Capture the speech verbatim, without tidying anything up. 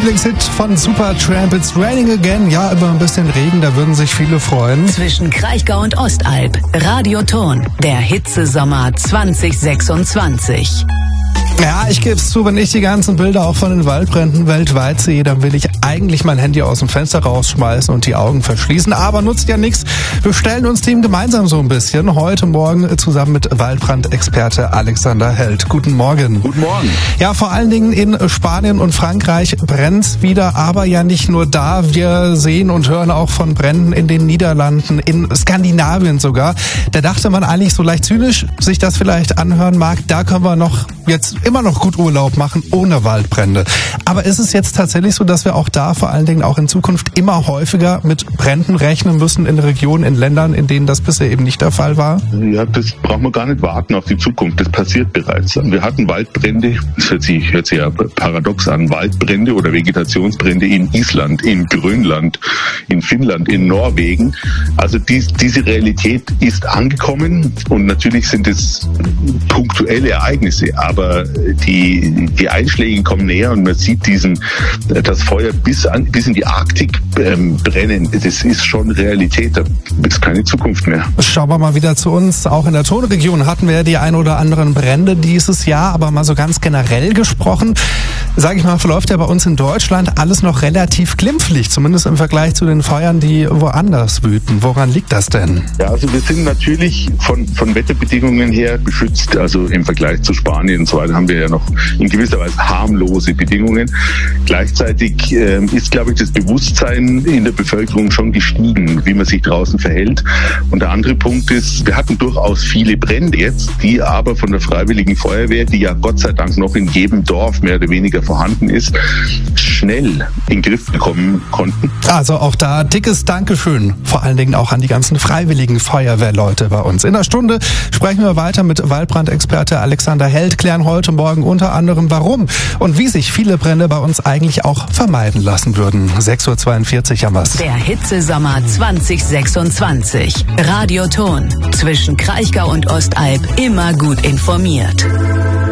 Lieblingshit von Supertramp, It's Raining Again. Ja, über ein bisschen Regen, da würden sich viele freuen. Zwischen Kraichgau und Ostalb, Radioton, der Hitzesommer zwanzig sechsundzwanzig. Ja, ich gebe es zu, wenn ich die ganzen Bilder auch von den Waldbränden weltweit sehe, dann will ich eigentlich mein Handy aus dem Fenster rausschmeißen und die Augen verschließen. Aber nutzt ja nichts. Wir stellen uns dem gemeinsam so ein bisschen. Heute Morgen zusammen mit Waldbrandexperte Alexander Held. Guten Morgen. Guten Morgen. Ja, vor allen Dingen in Spanien und Frankreich brennt's wieder, aber ja nicht nur da. Wir sehen und hören auch von Bränden in den Niederlanden, in Skandinavien sogar. Da dachte man eigentlich so leicht zynisch, sich das vielleicht anhören mag. Da können wir noch jetzt immer noch gut Urlaub machen ohne Waldbrände. Aber ist es jetzt tatsächlich so, dass wir auch da vor allen Dingen auch in Zukunft immer häufiger mit Bränden rechnen müssen in Regionen, in Ländern, in denen das bisher eben nicht der Fall war? Ja, das brauchen wir gar nicht warten auf die Zukunft. Das passiert bereits. Wir hatten Waldbrände, das hört sich, hört sich ja paradox an, Waldbrände oder Vegetationsbrände in Island, in Grönland, in Finnland, in Norwegen. Also dies, diese Realität ist angekommen und natürlich sind es punktuelle Ereignisse, aber die, die Einschläge kommen näher und man sieht diesen, das Feuer bis, an, bis in die Arktik ähm, brennen. Das ist schon Realität, da ist keine Zukunft mehr. Schauen wir mal wieder zu uns. Auch in der Tonregion hatten wir ja die ein oder anderen Brände dieses Jahr, aber mal so ganz generell gesprochen, sage ich mal, verläuft ja bei uns in Deutschland alles noch relativ glimpflich, zumindest im Vergleich zu den Feuern, die woanders wüten. Woran liegt das denn? Ja, also wir sind natürlich von, von Wetterbedingungen her beschützt, also im Vergleich zu Spanien und so weiter haben wir ja noch in gewisser Weise harmlose Bedingungen. Gleichzeitig äh, ist, glaube ich, das Bewusstsein in der Bevölkerung schon gestiegen, wie man sich draußen verhält. Und der andere Punkt ist, wir hatten durchaus viele Brände jetzt, die aber von der Freiwilligen Feuerwehr, die ja Gott sei Dank noch in jedem Dorf mehr oder weniger vorhanden ist, schnell in den Griff bekommen konnten. Also auch da dickes Dankeschön, vor allen Dingen auch an die ganzen Freiwilligen Feuerwehrleute bei uns. In einer Stunde sprechen wir weiter mit Waldbrandexperte Alexander Held, klären heute Morgen unter anderem warum und wie sich viele Brände bei uns eigentlich auch vermeiden lassen würden. sechs Uhr zweiundvierzig haben wir's. Der Hitzesommer zwanzig sechsundzwanzig. Radioton. Zwischen Kraichgau und Ostalb immer gut informiert.